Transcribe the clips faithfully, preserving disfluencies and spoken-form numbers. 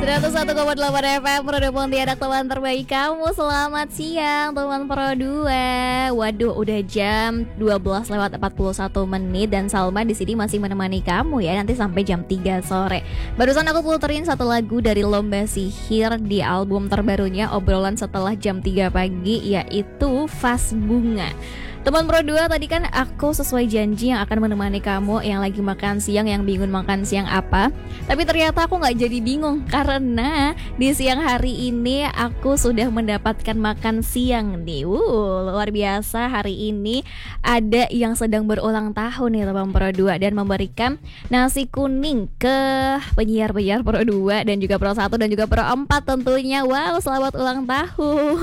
seratus satu koma delapan F M Pro Pontianak, teman terbaik kamu. Selamat siang teman Pro dua. Waduh, udah jam dua belas lewat empat puluh satu menit dan Salma di sini masih menemani kamu ya nanti sampai jam tiga sore. Barusan aku puterin satu lagu dari Lomba Sihir di album terbarunya Obrolan Setelah Jam tiga Pagi, yaitu Vas Bunga. Teman Pro dua, tadi kan aku sesuai janji yang akan menemani kamu yang lagi makan siang, yang bingung makan siang apa. Tapi ternyata aku gak jadi bingung karena di siang hari ini aku sudah mendapatkan makan siang nih. Wuh, luar biasa, hari ini ada yang sedang berulang tahun nih teman Pro dua dan memberikan nasi kuning ke penyiar-penyiar Pro dua dan juga Pro satu dan juga Pro empat tentunya. Wow, selamat ulang tahun.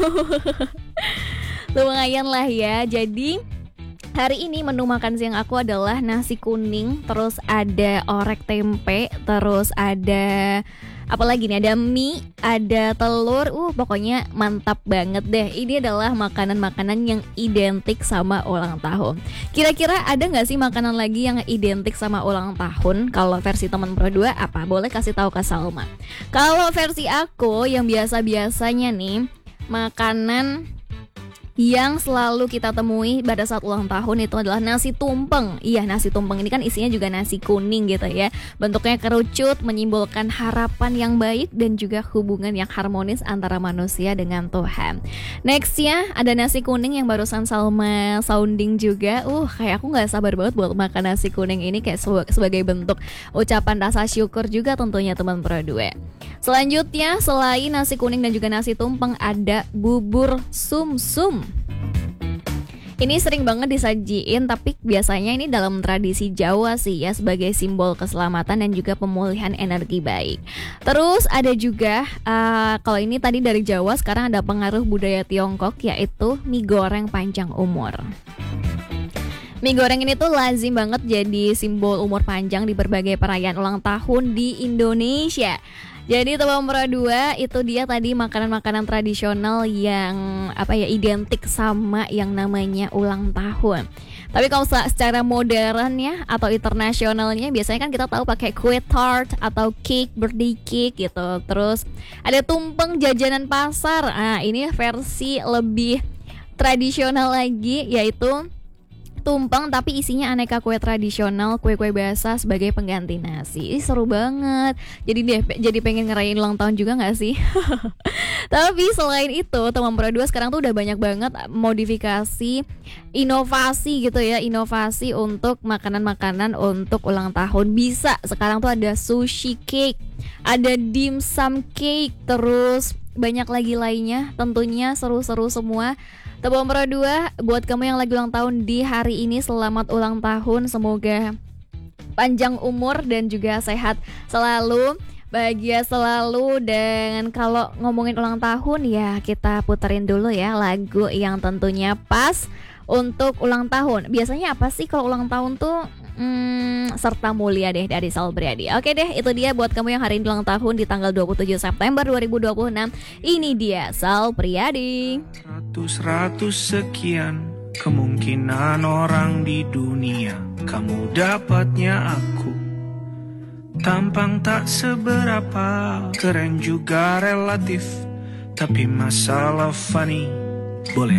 Lumayan lah ya. Jadi hari ini menu makan siang aku adalah nasi kuning, terus ada orek tempe, terus ada apa lagi nih, ada mie, ada telur. Uh pokoknya mantap banget deh. Ini adalah makanan-makanan yang identik sama ulang tahun. Kira-kira ada gak sih makanan lagi yang identik sama ulang tahun? Kalau versi teman Pro dua apa? Boleh kasih tahu ke Salma. Kalau versi aku yang biasa-biasanya nih, makanan yang selalu kita temui pada saat ulang tahun itu adalah nasi tumpeng. Iya, nasi tumpeng ini kan isinya juga nasi kuning gitu ya. Bentuknya kerucut, menyimbolkan harapan yang baik dan juga hubungan yang harmonis antara manusia dengan Tuhan. Nextnya ada nasi kuning yang barusan Salma sounding juga. Uh, kayak aku gak sabar banget buat makan nasi kuning ini, kayak sebagai bentuk ucapan rasa syukur juga tentunya teman Pro dua. Selanjutnya, selain nasi kuning dan juga nasi tumpeng, ada bubur sumsum. Ini sering banget disajiin, tapi biasanya ini dalam tradisi Jawa sih ya, sebagai simbol keselamatan dan juga pemulihan energi baik. Terus ada juga, uh, kalau ini tadi dari Jawa, sekarang ada pengaruh budaya Tiongkok, yaitu mie goreng panjang umur. Mie goreng ini tuh lazim banget jadi simbol umur panjang di berbagai perayaan ulang tahun di Indonesia. Jadi teman Pro dua, itu dia tadi makanan-makanan tradisional yang apa ya, identik sama yang namanya ulang tahun. Tapi kalau secara modern ya atau internasionalnya, biasanya kan kita tahu pakai kue tart atau cake, birthday cake gitu. Terus ada tumpeng jajanan pasar. Nah, ini versi lebih tradisional lagi, yaitu tumpeng tapi isinya aneka kue tradisional, kue-kue basah sebagai pengganti nasi. Ih, seru banget. Jadi deh jadi pengen ngerayain ulang tahun juga gak sih? Tapi selain itu teman Pro dua, sekarang tuh udah banyak banget modifikasi, inovasi gitu ya, inovasi untuk makanan-makanan untuk ulang tahun. Bisa sekarang tuh ada sushi cake, ada dimsum cake, terus banyak lagi lainnya. Tentunya seru-seru semua. Teman Pro dua, buat kamu yang lagi ulang tahun di hari ini, selamat ulang tahun. Semoga panjang umur dan juga sehat selalu, bahagia selalu. Dan kalau ngomongin ulang tahun ya, kita puterin dulu ya lagu yang tentunya pas untuk ulang tahun. Biasanya apa sih kalau ulang tahun tuh? Hmm, Serta Mulia deh dari Sal Priadi. Oke deh, itu dia buat kamu yang hari ini ulang tahun di tanggal dua puluh tujuh September dua ribu dua puluh enam. Ini dia Sal Priadi. Ratus-ratus sekian kemungkinan orang di dunia, kamu dapatnya aku. Tampang tak seberapa, keren juga relatif, tapi masalah funny boleh